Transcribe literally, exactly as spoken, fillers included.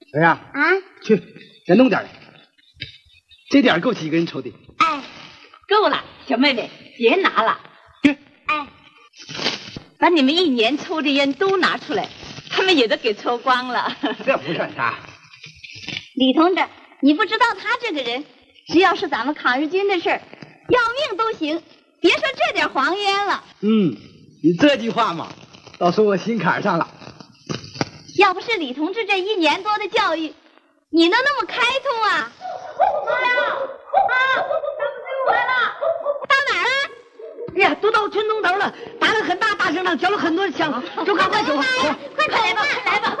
怎样？ 啊？ 去，再弄点来。这点够几个人抽的？ 哎， 够了，小妹妹，别拿了。 去。 哎， 把你们一年抽的烟都拿出来，他们也都给抽光了。 这不算啥。 李同志，你不知道他这个人，只要是咱们抗日军的事儿，要命都行，别说这点黄烟了。 嗯，你这句话嘛，倒说我心坎上了。 要不是李同志这一年多的教育，你能那么开通啊？妈呀！啊，咱们队伍来了！到哪儿了？ 哎呀，都到村东头了，打了很大大声仗，缴了很多枪，都赶快走， 快走吧，来吧。